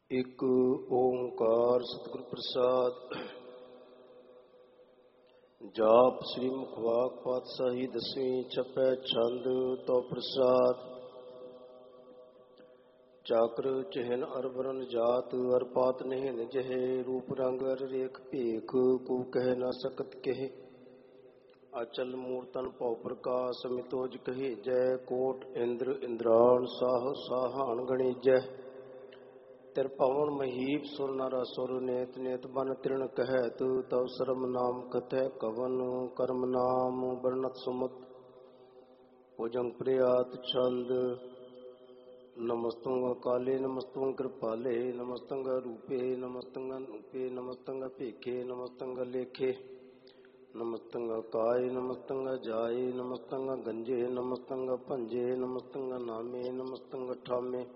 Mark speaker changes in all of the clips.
Speaker 1: ਇੱਕ ਓਂਕਾਰ ਸਤਿਗੁਰ ਪ੍ਰਸਾਦ। ਜਾਪ ਸ੍ਰੀ ਮੁਖਵਾਕ ਪਾਤਸ਼ਾਹੀ ਦਸਵੀਂ ਛਪੈ ਛੰਦ ਤੋ ਪ੍ਰਸਾਦ। ਚਾਕਰ ਚਿਹਨ ਅਰ ਵਰਨ ਜਾਤ ਅਰ ਪਾਤ ਨਿਹਨ ਜਹੇ ਰੂਪ ਰੰਗ ਅਰ ਰੇਖ ਭੇਖ ਕੂ ਕਹਿ ਨਾ ਸਕਤ ਕਹਿ। ਅਚਲ ਮੂਰਤਨ ਭਉ ਪ੍ਰਕਾਸ਼ ਮਿਤੋਜ ਕਹੇ ਜੈ ਕੋਟ ਇੰਦਰ ਇੰਦਰਾਣ ਸਾਹ ਸਾਹਾਨ ਗਣੀਜੈ। ਤਿਰ ਪਵਨ ਮਹੀਪ ਸੁਰ ਨਰ ਅਸੁਰ ਨੇਤ ਨੇਤ ਬਨ ਤ੍ਰਿਣ ਕਹਿਤ ਤਵ ਸਰਮ ਨਾਮ ਕਥੈ ਕਵਨ ਕਰਮ ਨਾਮ ਬਰਨਤ ਸੁਮਤ। ਭੁਜੰਗ ਪ੍ਰਿਆਤ ਛੰਦ। ਨਮਸਤੰ ਕਾਲੇ ਨਮਸਤੰ ਕਿਰਪਾਲੇ ਨਮਸਤੰ ਰੂਪੇ ਨਮਸਤੰ ਅਨੂਪੇ ਨਮਸਤੰ ਭੇਖੇ ਨਮਸਤੰ ਲੇਖੇ ਨਮਸਤੰ ਕਾਏ ਨਮਸਤੰ ਜਾਏ ਨਮਸਤੰ ਗੰਜੇ ਨਮਸਤੰ ਭੰਜੇ ਨਮਸਤੰ ਨਾਮੇ ਨਮਸਤੰ ਠਾਮੇ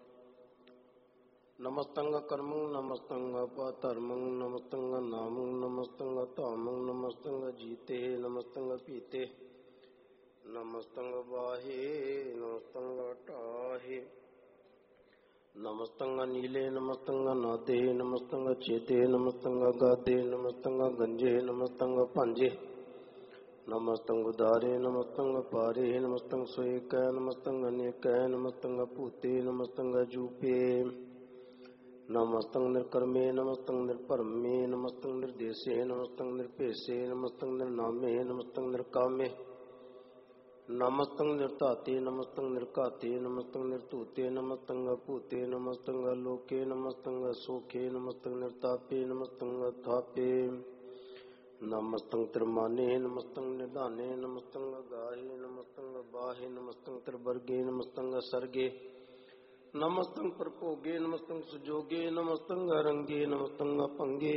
Speaker 1: ਨਮਸਤੰ ਕਰਮੰ ਨਮਸਤੰ ਅਪਧਰਮੰ ਨਮਸਤੰ ਨਾਮੰ ਨਮਸਤੰ ਧਾਮੰ ਨਮਸਤੰ ਜੀਤੇ ਨਮਸਤੰ ਪੀਤੇ ਨਮਸਤੰ ਵਾਹੇ ਨਮਸਤੰ ਢਾਹੇ ਨਮਸਤੰ ਨੀਲੇ ਨਮਸਤੰ ਨਾਦੇ ਨਮਸਤੰ ਚੇਤੇ ਨਮਸਤੰ ਗਾਦੇ ਨਮਸਤੰ ਗੰਜੇ ਨਮਸਤੰ ਭਾਂਜੇ ਨਮਸਤੰ ਉਦਾਰੇ ਨਮਸਤੰ ਪਾਰੇ ਨਮਸਤੰ ਸੋਇਕੈ ਨਮਸਤੰ ਅਨੇਕੈ ਨਮਸਤੰ ਭੂਤੇ ਨਮਸਤੰ ਜੂਪੇ ਨਮਸਤੰ ਨਿਰਕਰਮੇ ਨਮਸਤੰ ਨਿਰਭਰਮੇ ਨਮਸਤੰ ਨਿਰਦੇਸੇ ਨਮਸਤੰ ਨਿਰਭੇਸੇ ਨਮਸਤੰ ਨਿਰਨਾਮੇ ਨਮਸਤੰ ਨਿਰਕਾਮੇ ਨਮਸਤੰ ਨਿਰਧਾਤੇ ਨਮਸਤੰ ਨਿਰਘਾਤੇ ਨਮਸਤੰ ਨਿਰਧੂਤੇ ਨਮਸਤੰ ਭੂਤੇ ਨਮਸਤੰ ਲੋਕੇ ਨਮਸਤੰ ਸੋਖੇ ਨਮਸਤੰ ਨਿਰਤਾਪੇ ਨਮਸਤੰ ਥਾਪੇ ਨਮਸਤੰ ਤਿਰਮਾਨੇ ਨਮਸਤੰ ਨਿਧਾਨੇ ਨਮਸਤੰ ਗਾਹੇ ਨਮਸਤੰ ਬਾਹੇ ਨਮਸਤੰ ਤਿਰਵਰਗੇ ਨਮਸਤੰ ਸਰਗੇ ਨਮਸਤੰ ਪ੍ਰਭੋਗੇ ਨਮਸਤੰ ਸੁਜੋਗੇ ਨਮਸਤੰ ਰੰਗੇ ਨਮਸਤੰ ਭੰਗੇ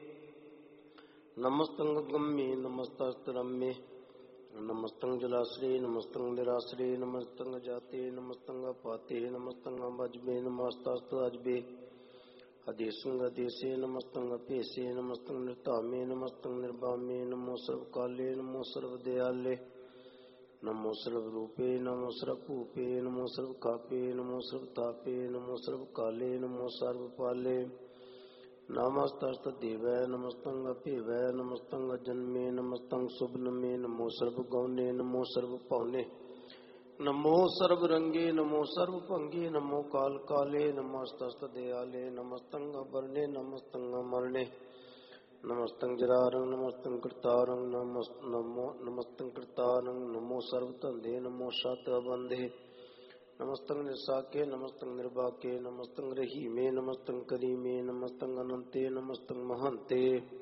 Speaker 1: ਨਮਸਤੰ ਗੰਮੇ ਨਮਸਤਸਤਰਮੇ ਨਮਸਤੰ ਜਲਾਸਰੇ ਨਮਸਤੰ ਨਿਰਾਸਰੇ ਨਮਸਤੰ ਜਾਤੇ ਨਮਸਤੰ ਪਾਤੇ ਨਮਸਤੰ ਅਜਬੇ ਨਮਸਤਸਤ ਅਜਬੇ ਅਦੇਸੰ ਅਦੇਸੇ ਨਮਸਤੰ ਅਭੇਸੇ ਨਮਸਤੰ ਨਿਰਧਾਮੇ ਨਮਸਤੰ ਨਿਰਬਾਮੇ ਨਮੋ ਸਰਬ ਕਾਲੇ ਨਮੋ ਸਰਬ ਦਿਆਲੇ ਨਮੋ ਸਰਬ ਰੂਪੇ ਨਮੋ ਸਰਬ ਭੂਪੇ ਨਮੋ ਸਰਬ ਖਾਪੇ ਨਮੋ ਸਰਬ ਤਾਪੇ ਨਮੋ ਸਰਬ ਕਾਲੇ ਨਮੋ ਸਰਬ ਪਾਲੇ ਨਮਸਤਸਤ ਦੇਵੈ ਨਮਸਤੰ ਅਭੇਵੈ ਨਮਸਤੰ ਅਜਨਮੇ ਨਮਸਤੰ ਸੁਭਨਮੇ ਨਮੋ ਸਰਬ ਗੌਨੇ ਨਮੋ ਸਰਬ ਭਉਨੇ ਨਮੋ ਸਰਬ ਰੰਗੇ ਨਮੋ ਸਰਬ ਭੰਗੇ ਨਮੋ ਕਾਲ ਕਾਲੇ ਨਮਸਤਸਤ ਦਿਆਲੇ ਨਮਸਤੰ ਅਬਰਨੇ ਨਮਸਤੰ ਅਮਰਨੇ ਨਮਸਤੰ ਜਰਾਰੰ ਨਮਸਤੰ ਕਰਤਾਰੰ ਨਮਸਤੰ ਕਰਤਾਰੰ ਨਮੋ ਸਰਬ ਧੰਦੇ ਨਮੋ ਸਤ ਅਬੰਧੇ ਨਮਸਤੰ ਨਿਰਸਾਕੇ ਨਮਸਤੰ ਨਿਰਬਾਕੇ ਨਮਸਤੰ ਰਹੀਮੇ ਨਮਸਤੰ ਕਰੀਮੇ ਨਮਸਤੰ ਅਨੰਤੇ ਨਮਸਤੰ ਮਹੰਤੇ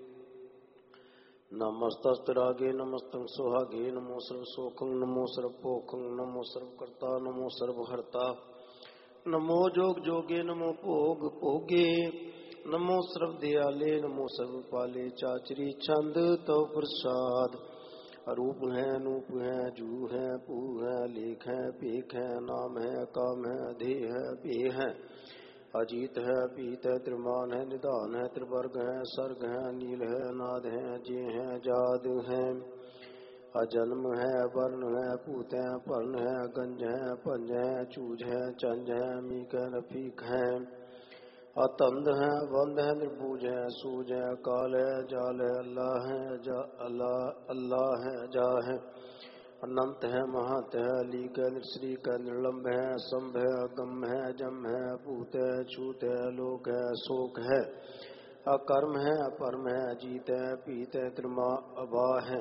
Speaker 1: ਨਮਸਤਸਤ ਰਾਗੇ ਨਮਸਤੰ ਸੁਹਾਗੇ ਨਮੋ ਸਰਬ ਸੋਖੰ ਨਮੋ ਸਰਬ ਭੋਖੰ ਨਮੋ ਸਰਬ ਕਰਤਾ ਨਮੋ ਸਰਬ ਹਰਤਾ ਨਮੋ ਜੋਗ ਜੋਗੇ ਨਮੋ ਭੋਗ ਭੋਗੇ ਨਮੋ ਸਰਬ ਦਿਆਲੇ ਨਮੋ ਸਰਬ ਪਾਲੇ ਚਾਚਰੀ ਛੰਦ ਤਉ ਪ੍ਰਸਾਦ। ਰੂਪ ਹੈ ਅਨੂਪ ਹੈ ਜੂ ਹੈ ਭੂ ਹੈ ਲੇਖ ਹੈ ਭੇਖ ਹੈ ਨਾਮ ਹੈ ਕਾਮ ਹੈ ਅਧੇ ਹੈ ਭੇ ਹੈ ਅਜੀਤ ਹੈ ਪੀਤ ਹੈ ਤ੍ਰਿਮਾਨ ਹੈ ਨਿਧਾਨ ਹੈ ਤ੍ਰਿਵਰਗ ਹੈ ਸਰਗ ਹੈ ਨੀਲ ਹੈ ਅਨਾਦ ਹੈ ਜੇ ਹੈ ਜਾਦ ਹੈ ਅਜਨਮ ਹੈ ਵਰਨ ਹੈ ਭੂਤ ਹੈ ਭਰਨ ਹੈ ਗੰਜ ਹੈ ਭੰਜ ਹੈ ਚੂਜ ਹੈ ਚੰਜ ਹੈ ਮੀਕ ਹੈ ਰਫੀਕ ਹੈ ਅਤੰਦ ਹੈ ਬੰਦ ਹੈ ਨਿਰਬੂਜ ਹੈ ਸੂਜ ਹੈ ਕਾਲ ਹੈ ਜਾਲ ਹੈ ਅੱਲਾਹ ਹੈ ਅੱਲਾਹ ਹੈ ਜਾ ਹੈ ਅਨੰਤ ਹੈ ਮਹਤ ਹੈ ਅਲੀਕ ਹੈ ਨਿਰਸਰੀਕ ਹੈ ਨਿਰਲੰਭ ਹੈ ਸੰਭ ਹੈ ਅਗਮ ਹੈ ਜਮ ਹੈ ਭੂਤ ਹੈ ਛੂਤ ਹੈ ਲੋਕ ਹੈ ਸੋਖ ਹੈ ਅਕਰਮ ਹੈ ਅਪਰਮ ਹੈ ਅਜੀਤ ਹੈ ਭੀਤ ਹੈ ਤ੍ਰਿਮਾ ਅਬਾਹ ਹੈ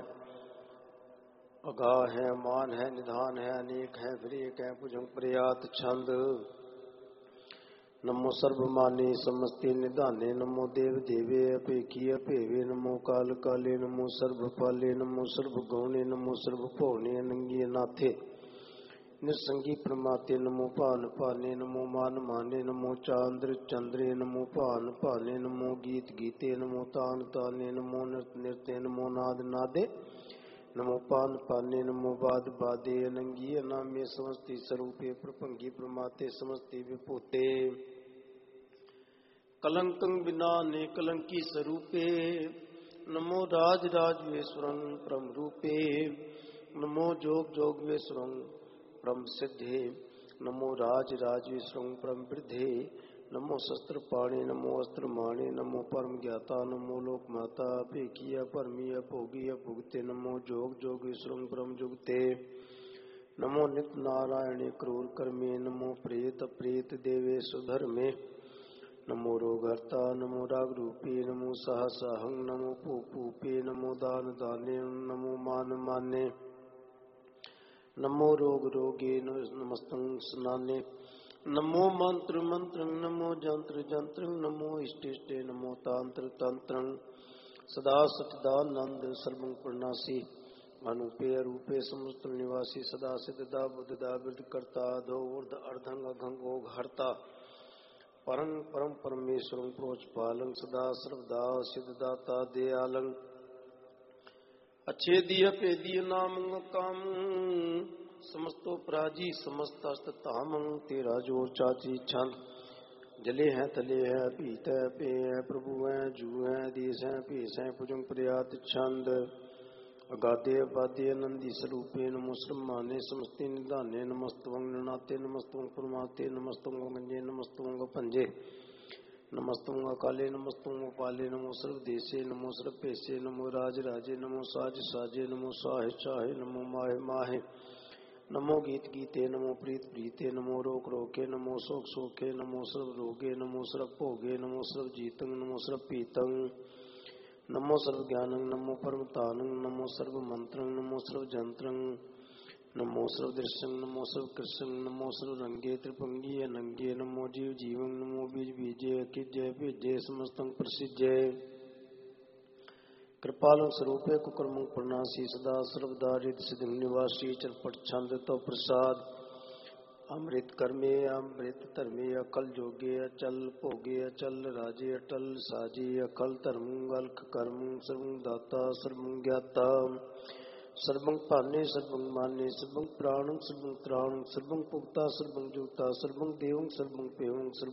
Speaker 1: ਅਗਾਹ ਹੈ ਮਾਨ ਹੈ ਨਿਧਾਨ ਹੈ ਅਨੇਕ ਹੈ ਫਿਰੇਕ ਹੈ ਭੁਜੰਗ ਪ੍ਰਿਆਤ ਛੰਦ। ਨਮੋ ਸਰਬ ਮਾਨੇ ਸਮਸਤੇ ਨਿਧਾਨੇ ਨਮੋ ਦੇਵ ਦੇਵੇ ਅਭੇਖੀ ਅਭੇਵੇ ਨਮੋ ਕਾਲ ਕਾਲੇ ਨਮੋ ਸਰਬ ਪਾਲੇ ਨਮੋ ਸਰਬ ਗੌਣੇ ਨਮੋ ਸਰਬ ਭਉਨੇ ਅਨੰਗੀ ਨਾਥੇ ਨਿਰਸੰਗੀ ਪ੍ਰਮਾਤੇ ਨਮੋ ਭਾਨ ਭਾਨੇ ਨਮੋ ਮਾਨ ਮਾਨੇ ਨਮੋ ਚਾਂਦਰ ਚੰਦਰੇ ਨਮੋ ਭਾਨ ਭਾਨੇ ਨਮੋ ਗੀਤ ਗੀਤੇ ਨਮੋ ਤਾਨ ਤਾਨੇ ਨਮੋ ਨਿਰਤ ਨਿਰਤੇ ਨਮੋ ਨਾਦ ਨਾਦੇ ਨਮੋ ਪਾਨ ਪਾਨੇ ਨਮੋ ਬਾਦ ਬਾਦੇ ਅਨੰਗੀ ਅਨਾਮੇ ਸਮਸਤੀ ਸਰੂਪੇ ਪ੍ਰਭੰਗੀ ਪ੍ਰਮਾਤੇ ਸਮਸਤੀ ਵਿਭੂਤੇ ਕਲੰਕੰ ਬਿਨਾ ਨੇ ਕਲੰਕੀ ਸਰੂਪੇ ਨਮੋ ਰਾਜ ਰਾਜਵੇਸ਼ਵਰੰ ਪ੍ਰਮ ਰੂਪੇ ਨਮੋ ਜੋਗ ਜੋਗਵੇਸ਼ਵਰੰ ਪ੍ਰਮ ਸਿੱਧੇ ਨਮੋ ਰਾਜ ਰਾਜਵੇਸ਼ਵਰੰ ਪ੍ਰਮ ਬਿਰਧੇ नमो शस्त्र पाणी नमो अस्त्र माणी नमो परम ज्ञाता नमो लोक माता भेकिया परमीय भोगी भुगते नमो जोग जोगेश्वर ब्रह्म जुगते नमो नित्य नारायणे क्रूर कर्मे नमो प्रेत प्रेत देवे सुधर्मे नमो रोगहर्ता नमो राग रूपे नमो सहसाहं नमो पूपे नमो दान दाने नमो मान माने नमो रोग रोगे नमस्तं स्नाने नमो मंत्र मंत्र नमो जंत्र जंत्र नमो इष्ट इष्टे नमो तांत्र तंत्र सदा सचिदानंद सर्वं पूर्णासी अनुपे रूपे समस्त निवासी सदा सिद्धदा बुद्धदा वृद्ध कर्ता दो ऊर्ध अर्धंग अघंग ओघ हर्ता परं परम परमेश्वरं प्रोच पालं सदा सर्वदा सिद्धदाता दयालं अच्छेदीय पेदीय नामं काम समस्तो पराजी समस्त अस्तामं तेरा जोर चाची छंद जले हैं तले हैं पीत है पे है प्रभु है जू है देश है पेश है भुजंग प्रयात छंद अगाधे अबाधे नंदी स्वरूपे नमोस्माने समस्ते निदाने नमस्तवं ननाते नमस्तवं परमाते नमस्तवं गंजे नमस्तवं पंजे नमस्तुंग काले नमस्तुंग पाले नमो सर्वदेशे नमो सर्वपेशे नमो राज राजे नमो साज साजे नमो साहे चाहे नमो माहे माहे नमो गीत गीते नमो प्रीत प्रीते नमो रोक रोके नमो शोक शोके नमो सर्व रोगे नमो सर्व भोगे नमो सर्व जीतं नमो सर्व पीतं नमो सर्व ज्ञानं नमो परम तानं नमो सर्व मंत्रं नमो सर्व जंत्रं नमो सर्व दृश्यं नमो सर्व कृष्ण नमो सर्व रंगे त्रिपंगी अनंगे नमो जीव जीवं नमो बीज बीजे अकिजय बीजे समस्तं प्रसिद्धे कृपालं स्वरूपे कुकर्मं प्रणासी सदा सर्वदा रित सिद्धि निवासी चरपट छंद तो प्रसाद अमृत कर्मे अमृत धर्मे अकल जोगे अचल भोगे अचल राजे अटल साजे अकल धर्म अलख कर्म सर्वं दाता सर्वं ज्ञाता सर्वं पाने सर्वं माने सर्वं प्राणं सर्वं त्राणं सर्वं पुक्ता सर्वं जुक्ता सर्वं देवं सर्वं पेवं सर्वं